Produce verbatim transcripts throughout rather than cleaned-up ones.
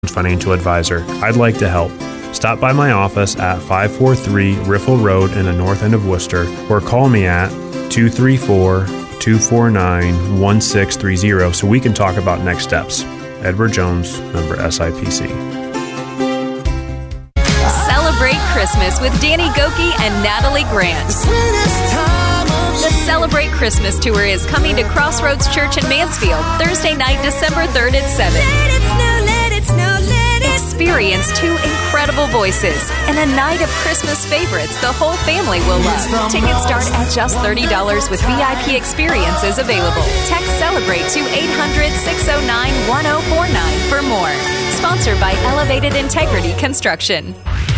Financial Advisor. I'd like to help. Stop by my office at five forty-three Riffle Road in the north end of Worcester, or call me at two three four, two four nine, one six three zero so we can talk about next steps. Edward Jones, member S I P C. Celebrate Christmas with Danny Gokey and Natalie Grant. The Celebrate Christmas Tour is coming to Crossroads Church in Mansfield, Thursday night, December third at seven. Let it snow, let it snow, let it Experience two incredible voices and a night of Christmas favorites the whole family will love. Tickets start at just thirty dollars with V I P experiences available. Text Celebrate to eight hundred, six oh nine, one oh four nine for more. Sponsored by Elevated Integrity Construction.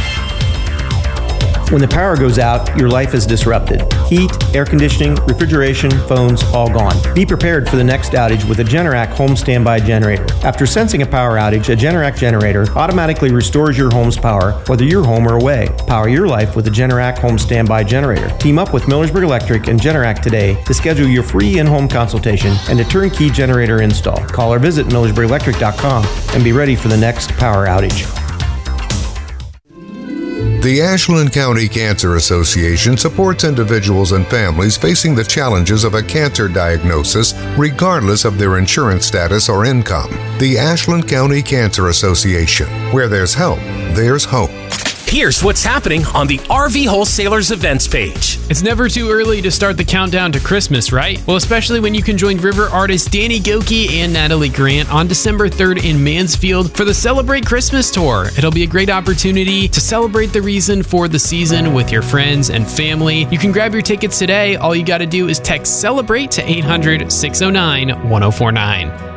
When the power goes out, your life is disrupted. Heat, air conditioning, refrigeration, phones, all gone. Be prepared for the next outage with a Generac home standby generator. After sensing a power outage, a Generac generator automatically restores your home's power, whether you're home or away. Power your life with a Generac home standby generator. Team up with Millersburg Electric and Generac today to schedule your free in-home consultation and a turnkey generator install. Call or visit millersburg electric dot com and be ready for the next power outage. The Ashland County Cancer Association supports individuals and families facing the challenges of a cancer diagnosis, regardless of their insurance status or income. The Ashland County Cancer Association. Where there's help, there's hope. Here's what's happening on the R V Wholesalers events page. It's never too early to start the countdown to Christmas, right? Well, especially when you can join River artists Danny Gokey and Natalie Grant on December third in Mansfield for the Celebrate Christmas Tour. It'll be a great opportunity to celebrate the reason for the season with your friends and family. You can grab your tickets today. All you got to do is text CELEBRATE to eight hundred, six oh nine, one oh four nine.